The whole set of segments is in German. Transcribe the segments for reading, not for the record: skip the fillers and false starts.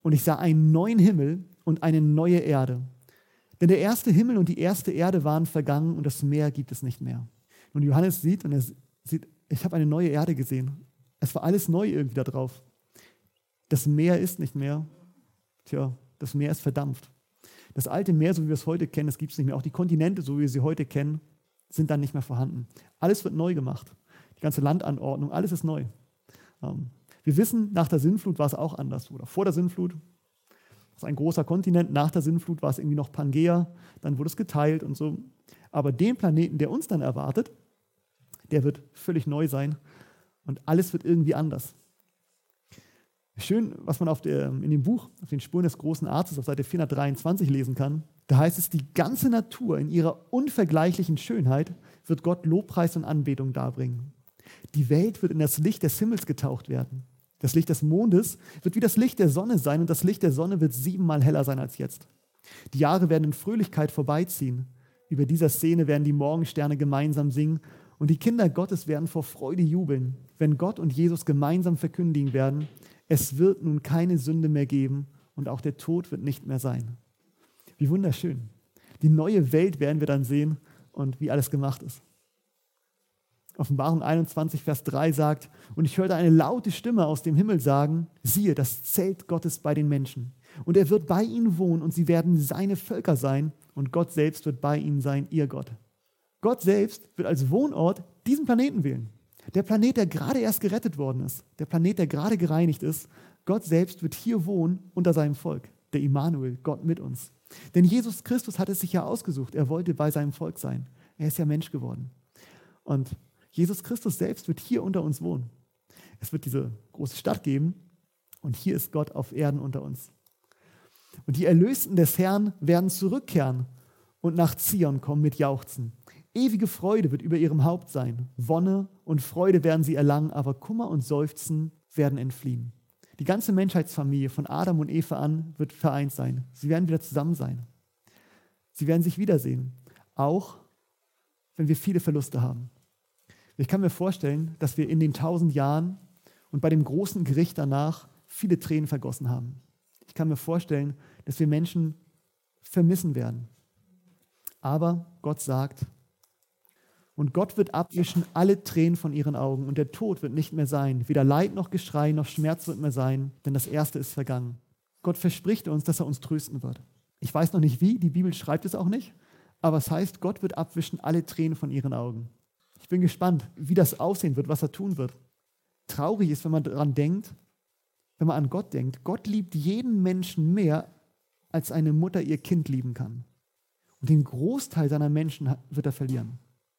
und ich sah einen neuen Himmel und eine neue Erde. Denn der erste Himmel und die erste Erde waren vergangen und das Meer gibt es nicht mehr. Und Johannes sieht, ich habe eine neue Erde gesehen. Es war alles neu irgendwie da drauf. Das Meer ist nicht mehr. Das Meer ist verdampft. Das alte Meer, so wie wir es heute kennen, das gibt es nicht mehr. Auch die Kontinente, so wie wir sie heute kennen, sind dann nicht mehr vorhanden. Alles wird neu gemacht. Die ganze Landanordnung, alles ist neu. Wir wissen, nach der Sintflut war es auch anders. Oder vor der Sintflut, das ist ein großer Kontinent. Nach der Sintflut war es irgendwie noch Pangea. Dann wurde es geteilt und so. Aber den Planeten, der uns dann erwartet, der wird völlig neu sein. Und alles wird irgendwie anders. Schön, was man in dem Buch, auf den Spuren des großen Arztes, auf Seite 423 lesen kann. Da heißt es, die ganze Natur in ihrer unvergleichlichen Schönheit wird Gott Lobpreis und Anbetung darbringen. Die Welt wird in das Licht des Himmels getaucht werden. Das Licht des Mondes wird wie das Licht der Sonne sein und das Licht der Sonne wird 7-mal heller sein als jetzt. Die Jahre werden in Fröhlichkeit vorbeiziehen. Über dieser Szene werden die Morgensterne gemeinsam singen und die Kinder Gottes werden vor Freude jubeln, wenn Gott und Jesus gemeinsam verkündigen werden, es wird nun keine Sünde mehr geben und auch der Tod wird nicht mehr sein. Wie wunderschön. Die neue Welt werden wir dann sehen und wie alles gemacht ist. Offenbarung 21, Vers 3 sagt, und ich hörte eine laute Stimme aus dem Himmel sagen, siehe, das Zelt Gottes bei den Menschen. Und er wird bei ihnen wohnen und sie werden seine Völker sein und Gott selbst wird bei ihnen sein, ihr Gott. Gott selbst wird als Wohnort diesen Planeten wählen. Der Planet, der gerade erst gerettet worden ist, der Planet, der gerade gereinigt ist, Gott selbst wird hier wohnen unter seinem Volk, der Immanuel, Gott mit uns. Denn Jesus Christus hat es sich ja ausgesucht, er wollte bei seinem Volk sein. Er ist ja Mensch geworden. Und Jesus Christus selbst wird hier unter uns wohnen. Es wird diese große Stadt geben und hier ist Gott auf Erden unter uns. Und die Erlösten des Herrn werden zurückkehren und nach Zion kommen mit Jauchzen. Ewige Freude wird über ihrem Haupt sein. Wonne und Freude werden sie erlangen, aber Kummer und Seufzen werden entfliehen. Die ganze Menschheitsfamilie von Adam und Eva an wird vereint sein. Sie werden wieder zusammen sein. Sie werden sich wiedersehen, auch wenn wir viele Verluste haben. Ich kann mir vorstellen, dass wir in den 1000 Jahren und bei dem großen Gericht danach viele Tränen vergossen haben. Ich kann mir vorstellen, dass wir Menschen vermissen werden. Aber Gott sagt, und Gott wird abwischen alle Tränen von ihren Augen und der Tod wird nicht mehr sein. Weder Leid noch Geschrei noch Schmerz wird mehr sein, denn das Erste ist vergangen. Gott verspricht uns, dass er uns trösten wird. Ich weiß noch nicht wie, die Bibel schreibt es auch nicht, aber es heißt, Gott wird abwischen alle Tränen von ihren Augen. Ich bin gespannt, wie das aussehen wird, was er tun wird. Traurig ist, wenn man daran denkt, wenn man an Gott denkt. Gott liebt jeden Menschen mehr, als eine Mutter ihr Kind lieben kann. Und den Großteil seiner Menschen wird er verlieren.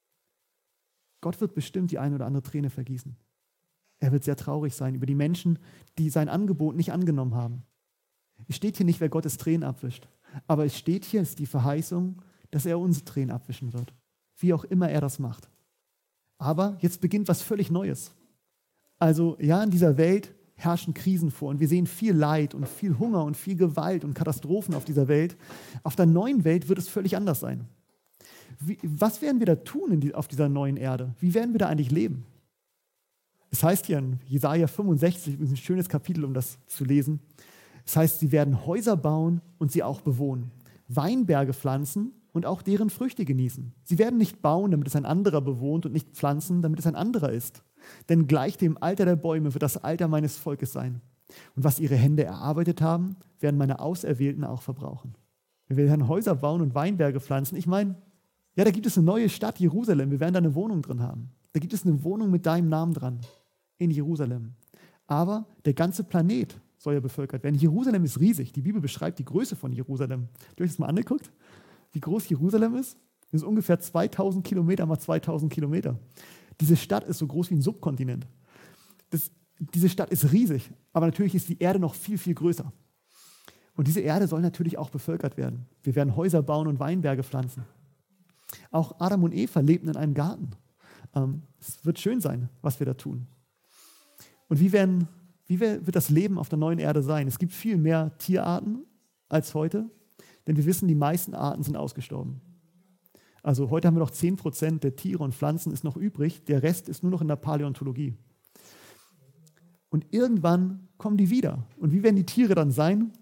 Gott wird bestimmt die eine oder andere Träne vergießen. Er wird sehr traurig sein über die Menschen, die sein Angebot nicht angenommen haben. Es steht hier nicht, wer Gottes Tränen abwischt. Aber es steht hier, es ist die Verheißung, dass er unsere Tränen abwischen wird. Wie auch immer er das macht. Aber jetzt beginnt was völlig Neues. Also ja, in dieser Welt herrschen Krisen vor und wir sehen viel Leid und viel Hunger und viel Gewalt und Katastrophen auf dieser Welt. Auf der neuen Welt wird es völlig anders sein. Was werden wir da tun auf dieser neuen Erde? Wie werden wir da eigentlich leben? Es heißt hier in Jesaja 65, ein schönes Kapitel, um das zu lesen. Es heißt, sie werden Häuser bauen und sie auch bewohnen, Weinberge pflanzen und auch deren Früchte genießen. Sie werden nicht bauen, damit es ein anderer bewohnt und nicht pflanzen, damit es ein anderer ist. Denn gleich dem Alter der Bäume wird das Alter meines Volkes sein. Und was ihre Hände erarbeitet haben, werden meine Auserwählten auch verbrauchen. Wir werden Häuser bauen und Weinberge pflanzen. Ich meine, ja, da gibt es eine neue Stadt, Jerusalem. Wir werden da eine Wohnung drin haben. Da gibt es eine Wohnung mit deinem Namen dran in Jerusalem. Aber der ganze Planet soll ja bevölkert werden. Jerusalem ist riesig. Die Bibel beschreibt die Größe von Jerusalem. Habt ihr euch das mal angeguckt? Wie groß Jerusalem ist? Das ist ungefähr 2000 Kilometer mal 2000 Kilometer. Diese Stadt ist so groß wie ein Subkontinent. Diese Stadt ist riesig, aber natürlich ist die Erde noch viel, viel größer. Und diese Erde soll natürlich auch bevölkert werden. Wir werden Häuser bauen und Weinberge pflanzen. Auch Adam und Eva lebten in einem Garten. Es wird schön sein, was wir da tun. Und wie wird das Leben auf der neuen Erde sein? Es gibt viel mehr Tierarten als heute, denn wir wissen, die meisten Arten sind ausgestorben. Also heute haben wir noch 10% der Tiere und Pflanzen ist noch übrig, der Rest ist nur noch in der Paläontologie. Und irgendwann kommen die wieder. Und wie werden die Tiere dann sein?